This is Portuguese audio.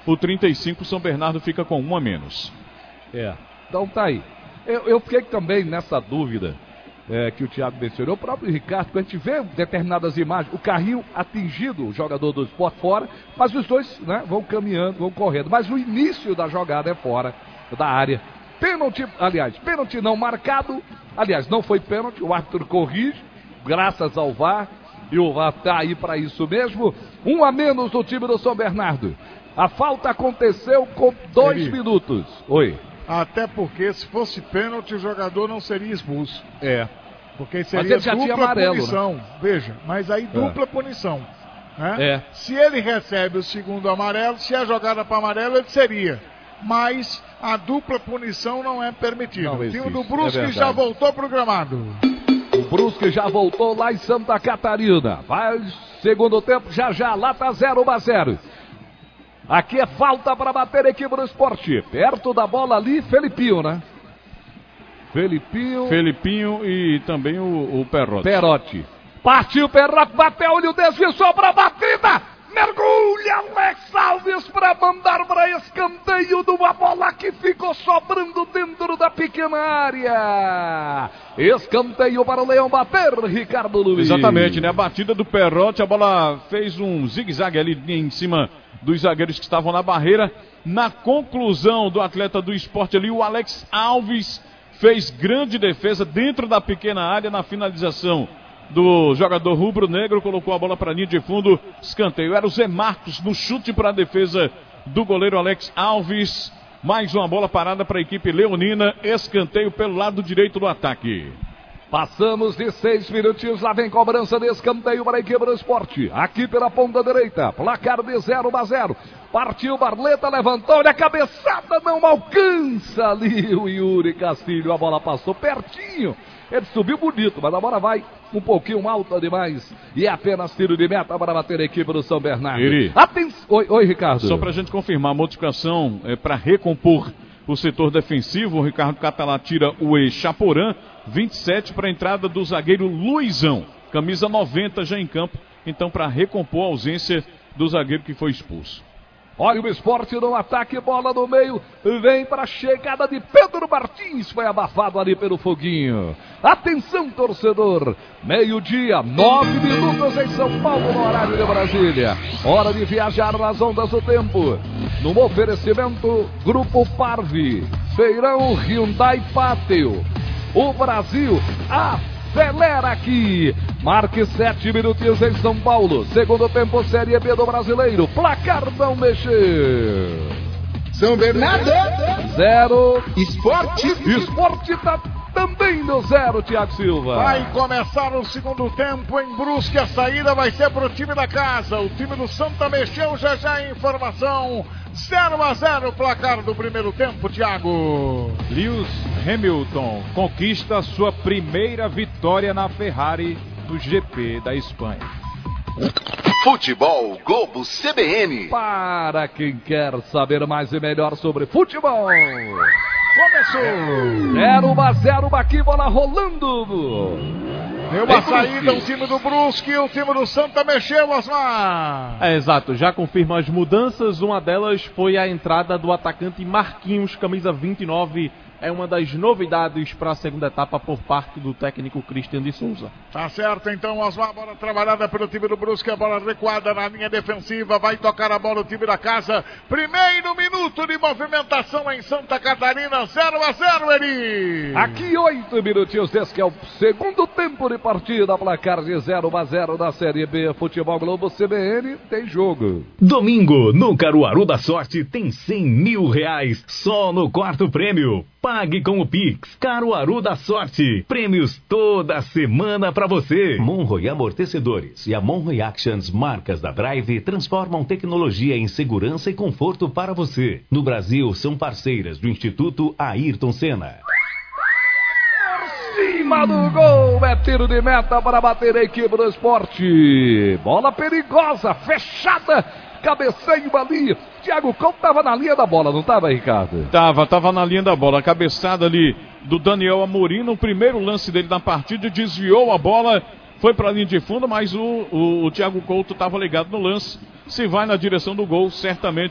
o 35, São Bernardo fica com 1 a menos. Então tá aí. Eu fiquei também nessa dúvida que o Thiago mencionou, o próprio Ricardo, quando a gente vê determinadas imagens, o carrinho atingido, o jogador do Sport fora, mas os dois, né, vão caminhando, vão correndo, mas o início da jogada é fora da área. Pênalti, aliás, pênalti não marcado, aliás, não foi pênalti, o árbitro corrige, graças ao VAR, e o VAR tá aí para isso mesmo. 1 a menos do time do São Bernardo. A falta aconteceu com 2 minutos. Oi. Até porque se fosse pênalti o jogador não seria expulso. Porque seria mas ele já tinha amarelo, punição. Né? Veja, mas aí dupla punição. Né? Se ele recebe o segundo amarelo, se é jogada para amarelo, ele seria. Mas a dupla punição não é permitida. O time do Brusque já voltou pro gramado. O Brusque já voltou lá em Santa Catarina. Vai segundo tempo, já, lá tá 0-0. Aqui é falta para bater a equipe do Sport. Perto da bola ali, Felipinho, né? Felipinho e também o Perotti. Partiu Perotti, bateu, olho, desvio, sobra a batida. Mergulha Alex Alves para mandar para escanteio de uma bola que ficou sobrando dentro da pequena área. Escanteio para o Leão bater, Ricardo Luiz. Exatamente, né? A batida do Perotti, a bola fez um zigue-zague ali em cima dos zagueiros que estavam na barreira. Na conclusão do atleta do Sport ali, o Alex Alves fez grande defesa dentro da pequena área na finalização do jogador rubro-negro, colocou a bola para a linha de fundo, escanteio. Era o Zé Marcos no chute para a defesa do goleiro Alex Alves. Mais uma bola parada para a equipe leonina, escanteio pelo lado direito do ataque. Passamos de 6 minutinhos, lá vem cobrança de escanteio para a equipe do Sport. Aqui pela ponta direita, placar de 0-0. Partiu Barleta, levantou-lhe a cabeçada, não alcança ali o Yuri Castilho. A bola passou pertinho. Ele subiu bonito, mas a bola vai um pouquinho alta demais. E é apenas tiro de meta para bater a equipe do São Bernardo. Oi, Ricardo. Só para a gente confirmar, a modificação é para recompor o setor defensivo. O Ricardo Catalá tira o Chaporã, 27 para a entrada do zagueiro Luizão. Camisa 90 já em campo. Então, para recompor a ausência do zagueiro que foi expulso. Olha o Sport no ataque, bola no meio, vem para a chegada de Pedro Martins, foi abafado ali pelo foguinho. Atenção, torcedor, meio-dia, 9 minutos em São Paulo, no horário de Brasília. Hora de viajar nas ondas do tempo. No oferecimento, Grupo Parvi, Feirão Hyundai Pátio. O Brasil acelera aqui. Marque 7 minutinhos em São Paulo. Segundo tempo, Série B do Brasileiro. Placar não mexeu. São Bernardo 0. Sport tá também no 0, Thiago Silva. Vai começar o segundo tempo em Brusque. A saída vai ser pro time da casa. O time do Santa mexeu, já em informação. 0-0 placar do primeiro tempo, Thiago. Lewis Hamilton conquista sua primeira vitória na Ferrari do GP da Espanha. Futebol Globo CBN. Para quem quer saber mais e melhor sobre futebol. Começou. 0-0 aqui, bola rolando. Deu uma saída, o time do Brusque, o time do Santa mexeu, Osmar. Exato, já confirma as mudanças. Uma delas foi a entrada do atacante Marquinhos, camisa 29. É uma das novidades para a segunda etapa por parte do técnico Cristian de Souza. Tá certo, então, Osmar, bola trabalhada pelo time do Brusque, a bola recuada na linha defensiva, vai tocar a bola o time da casa. Primeiro minuto de movimentação em Santa Catarina, 0-0, Eri. Aqui 8 minutinhos, esse que é o segundo tempo de partida, placar de 0-0 da Série B, Futebol Globo CBN, tem jogo. Domingo, no Caruaru da Sorte, tem 100 mil reais, só no quarto prêmio. Pague com o Pix, Caruaru da Sorte. Prêmios toda semana pra você. Monroe Amortecedores e a Monroe Actions, marcas da Drive, transformam tecnologia em segurança e conforto para você. No Brasil, são parceiras do Instituto Ayrton Senna. Cima do gol, é tiro de meta para bater a equipe do Esporte. Bola perigosa, fechada, cabeceio ali. Thiago Couto estava na linha da bola, não estava, Ricardo? Tava na linha da bola. A cabeçada ali do Daniel Amorim, no primeiro lance dele na partida, desviou a bola, foi para a linha de fundo, mas o Thiago Couto estava ligado no lance. Se vai na direção do gol, certamente